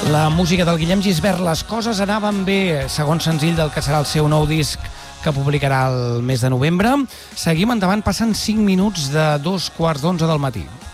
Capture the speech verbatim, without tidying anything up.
La música del Guillem Gisbert, les coses anaven bé, segon senzill del que serà el seu nou disc que publicarà el mes de novembre. Seguim endavant, passen cinc minuts de dos quarts d'onze del matí.